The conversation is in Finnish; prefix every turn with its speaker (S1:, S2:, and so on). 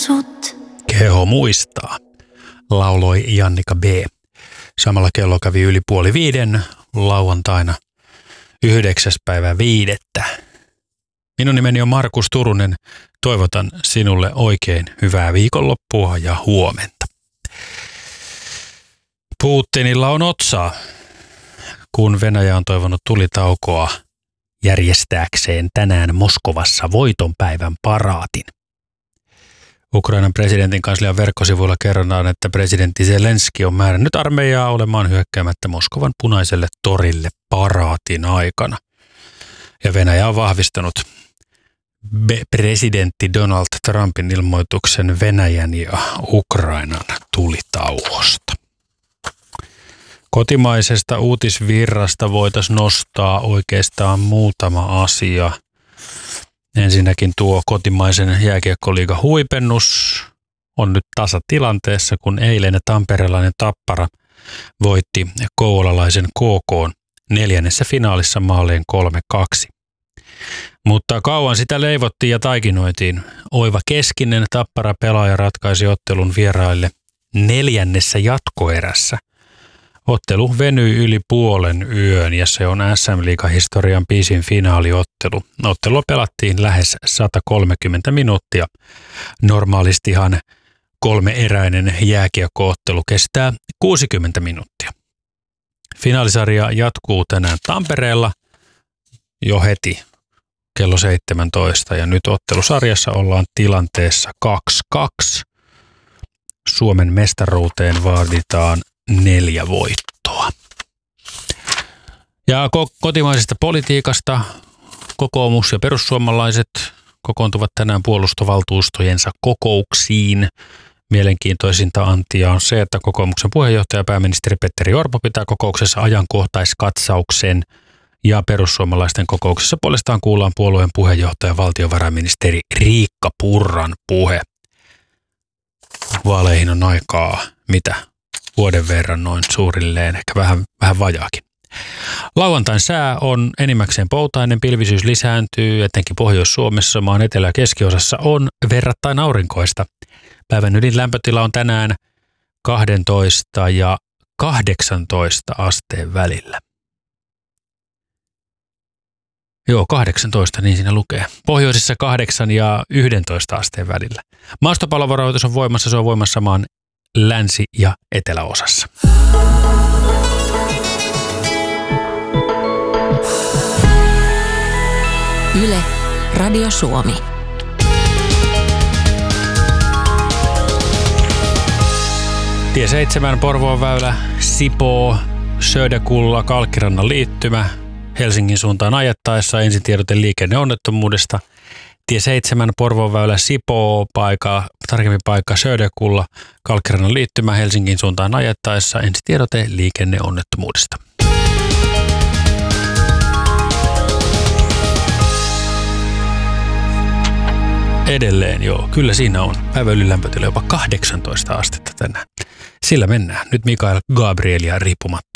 S1: sut.
S2: Keho muistaa, lauloi Jannika B. Samalla kello kävi yli 4:30 lauantaina 9.5. Minun nimeni on Markus Turunen. Toivotan sinulle oikein hyvää viikonloppua ja huomenta. Putinilla on otsaa, kun Venäjä on toivonut tulitaukoa järjestääkseen tänään Moskovassa voitonpäivän paraatin. Ukrainan presidentin kanslian verkkosivuilla kerrotaan, että presidentti Zelenski on määrännyt armeijaa olemaan hyökkäämättä Moskovan punaiselle torille paraatin aikana. Ja Venäjä on vahvistanut presidentti Donald Trumpin ilmoituksen Venäjän ja Ukrainan tulitauosta. Kotimaisesta uutisvirrasta voitaisiin nostaa oikeastaan muutama asia. Ensinnäkin tuo kotimaisen jääkiekkoliigan huipennus on nyt tasatilanteessa, kun eilen tamperelainen Tappara voitti kouvolalaisen KK:n 4. finaalissa maaliin 3-2. Mutta kauan sitä leivottiin ja taikinoitiin. Oiva Keskinen Tappara-pelaaja ratkaisi ottelun vieraille 4. jatkoerässä. Ottelu venyi yli puolen yön ja se on SM-liigahistorian pisin finaaliottelu. Ottelua pelattiin lähes 130 minuuttia. Normaalistihan 3-eräinen jääkiekkoottelu kestää 60 minuuttia. Finaalisarja jatkuu tänään Tampereella jo heti kello 17 ja nyt ottelusarjassa ollaan tilanteessa 2-2. Suomen mestaruuteen vaaditaan 4 voittoa. Ja kotimaisesta politiikasta kokoomus ja perussuomalaiset kokoontuvat tänään puolustovaltuustojensa kokouksiin. Mielenkiintoisinta antia on se, että kokoomuksen puheenjohtaja pääministeri Petteri Orpo pitää kokouksessa ajankohtaiskatsauksen ja perussuomalaisten kokouksessa puolestaan kuullaan puolueen puheenjohtaja valtiovarainministeri Riikka Purran puhe. Vaaleihin on aikaa vuoden verran noin suurilleen, ehkä vähän vajaakin. Lauantain sää on enimmäkseen poutainen, pilvisyys lisääntyy, etenkin Pohjois-Suomessa, maan etelä- ja keskiosassa on verrattain aurinkoista. Päivän ylin lämpötila on tänään 12 ja 18 asteen välillä. Joo, 18, niin siinä lukee. Pohjoisessa 8 ja 11 asteen välillä. Maastopallovaroitus on voimassa, se on voimassa maan länsi- ja eteläosassa.
S1: Yle, Radio Suomi.
S2: Tie 7, Porvoon väylä, Sipoo, Söderkulla, Kalkkirannan liittymä. Helsingin suuntaan ajettaessa ensitiedote liikenneonnettomuudesta. Tie 7, Porvoon väylä, Sipoo, tarkemmin paikka Söderkulla, Kalkkirannan liittymä. Helsingin suuntaan ajettaessa ensitiedote liikenneonnettomuudesta. Edelleen joo, kyllä siinä on. Päivän ylilämpötila jopa 18 astetta tänään. Sillä mennään. Nyt Mikael Gabrielia riippumatta.